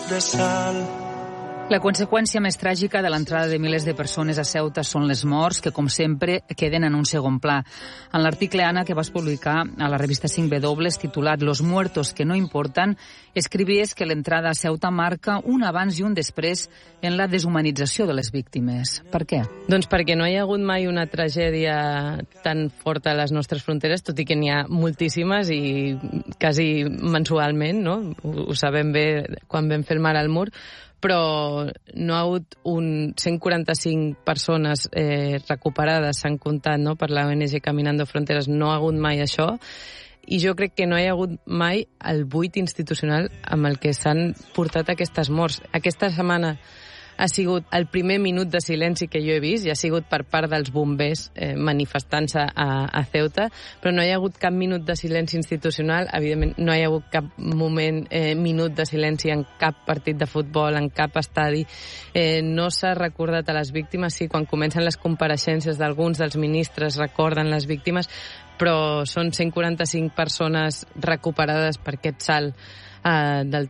de sal. La conseqüència més tràgica de l'entrada de milers de persones a Ceuta són les morts, que, com sempre, queden en un segon pla. En l'article, Anna, que vas publicar a la revista 5W, titulat «Los muertos que no importan», escrivies que l'entrada a Ceuta marca un abans i un després en la deshumanització de les víctimes. Per què? Doncs perquè no hi ha hagut mai una tragèdia tan forta a les nostres fronteres, tot i que n'hi ha moltíssimes i quasi mensualment, no? Ho sabem bé quan vam fer el Mar al Mur, però no ha hagut 145 persones recuperades, s'han comptat, no? Per la ONG Caminando Fronteres, no ha hagut mai això, i jo crec que no hi ha hagut mai el buit institucional amb el que s'han portat aquestes morts. Aquesta setmana ha sigut el primer minut de silenci que jo he vist, i ha sigut per part dels bombers manifestant-se a Ceuta, però no hi ha hagut cap minut de silenci institucional. Evidentment, no hi ha hagut cap minut de silenci en cap partit de futbol, en cap estadi. No s'ha recordat a les víctimes. Sí, quan comencen les compareixences d'alguns dels ministres recorden les víctimes, però són 145 persones recuperades per aquest salt del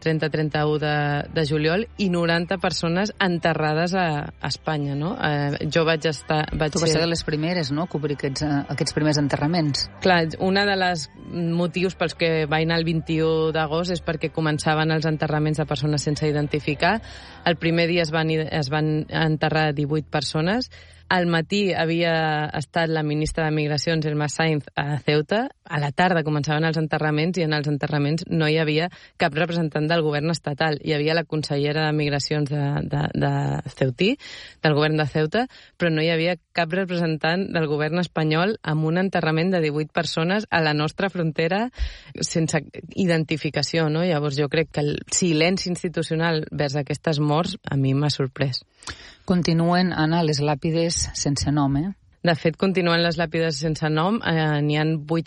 30-31 de juliol i 90 persones enterrades a Espanya, no? Jo vaig estar... Tu vas ser de les primeres, no?, a cobrir aquests primers enterraments. Clar, una de les motius pels que vaig anar el 21 d'agost és perquè començaven els enterraments de persones sense identificar. El primer dia es van enterrar 18 persones. Al matí havia estat la ministra de Migracions, Elma Sainz, a Ceuta. A la tarda començaven els enterraments i en els enterraments no hi havia cap representant del govern estatal. Hi havia la consellera de Migracions de Ceutí, del govern de Ceuta, però no hi havia cap representant del govern espanyol amb un enterrament de 18 persones a la nostra frontera sense identificació, no? Llavors jo crec que el silenci institucional vers aquestes morts a mi m'ha sorprès. Continuen, Anna, les làpides sense nom, De fet, continuen les làpides sense nom. N'hi ha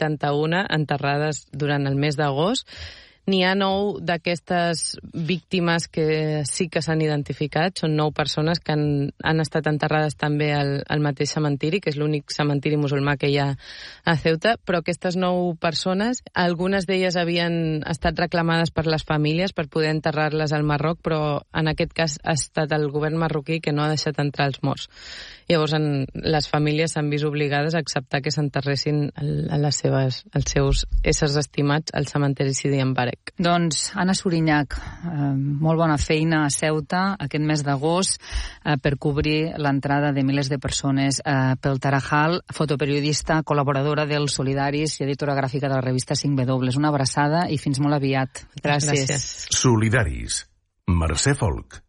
81 enterrades durant el mes d'agost. N'hi ha 9 d'aquestes víctimes que sí que s'han identificat. Són 9 persones que han estat enterrades també al mateix cementiri, que és l'únic cementiri musulmà que hi ha a Ceuta. Però aquestes 9 persones, algunes d'elles havien estat reclamades per les famílies per poder enterrar-les al Marroc, però en aquest cas ha estat el govern marroquí que no ha deixat entrar els morts. Llavors, les famílies s'han vist obligades a acceptar que s'enterressin els seus éssers estimats al cementiri Sidi Mbarek. Doncs, Anna Suriñach, molt bona feina a Ceuta aquest mes d'agost per cobrir l'entrada de milers de persones pel Tarajal, fotoperiodista, col·laboradora dels Solidaris i editora gràfica de la revista 5W. Una abraçada i fins molt aviat. Gràcies. Solidaris. Mercè Folk.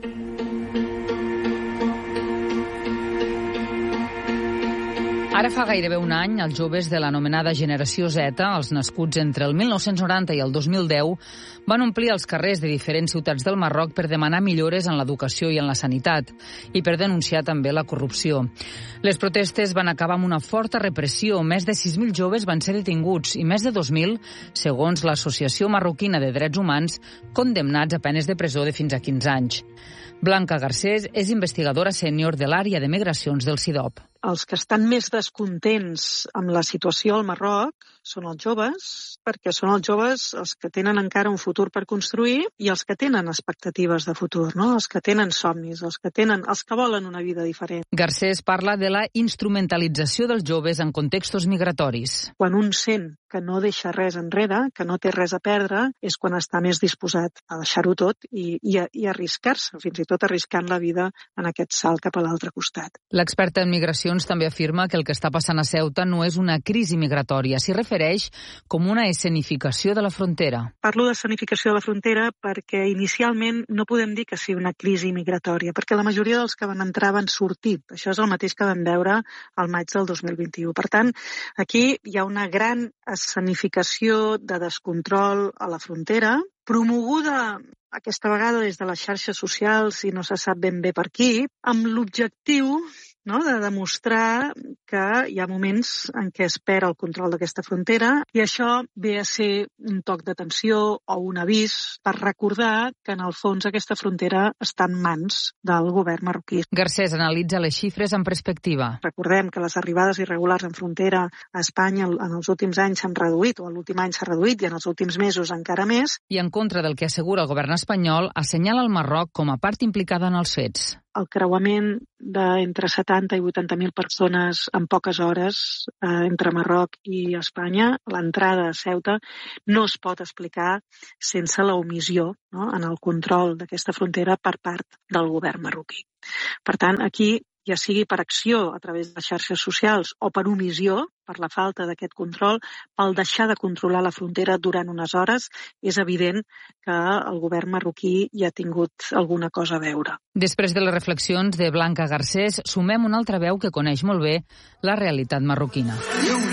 Ara fa gairebé un any, els joves de l'anomenada generació Z, els nascuts entre el 1990 i el 2010, van omplir els carrers de diferents ciutats del Marroc per demanar millores en l'educació i en la sanitat, i per denunciar també la corrupció. Les protestes van acabar amb una forta repressió. Més de 6.000 joves van ser detinguts i més de 2.000, segons l'Associació Marroquina de Drets Humans, condemnats a penes de presó de fins a 15 anys. Blanca Garcés és investigadora sènior de l'àrea de migracions del CIDOB. Els que estan més descontents amb la situació al Marroc són els joves, perquè són els joves els que tenen encara un futur per construir i els que tenen expectatives de futur, no? Els que tenen somnis, els que volen una vida diferent. Garcés parla de la instrumentalització dels joves en contextos migratoris. Quan un sent que no deixa res enrere, que no té res a perdre, és quan està més disposat a deixar-ho tot i arriscar-se, fins i tot arriscant la vida en aquest salt cap a l'altre costat. L'experta en migracions també afirma que el que està passant a Ceuta no és una crisi migratòria, s'hi refereix com una escenificació de la frontera. Parlo d'escenificació de la frontera perquè inicialment no podem dir que sigui una crisi migratòria, perquè la majoria dels que van entrar van sortir. Això és el mateix que vam veure al maig del 2021. Per tant, aquí hi ha una gran escenificació de descontrol a la frontera, promoguda aquesta vegada des de les xarxes socials i no se sap ben bé per qui, amb l'objectiu no?, de demostrar que hi ha moments en què es perd el control d'aquesta frontera i això ve a ser un toc d'atenció o un avís per recordar que en el fons aquesta frontera està en mans del govern marroquí. Garcés analitza les xifres en perspectiva. Recordem que les arribades irregulars en frontera a Espanya en els últims anys s'han reduït, o l'últim any s'ha reduït i en els últims mesos encara més. I en contra del que assegura el govern espanyol, assenyala el Marroc com a part implicada en els fets. El creuament d'entre 70 i 80.000 persones en poques hores entre Marroc i Espanya, l'entrada a Ceuta, no es pot explicar sense la omissió, no?, en el control d'aquesta frontera per part del govern marroquí. Per tant, aquí, ja sigui per acció a través de les xarxes socials o per omissió, per la falta d'aquest control, pel deixar de controlar la frontera durant unes hores, és evident que el govern marroquí hi ha tingut alguna cosa a veure. Després de les reflexions de Blanca Garcés, sumem una altra veu que coneix molt bé la realitat marroquina.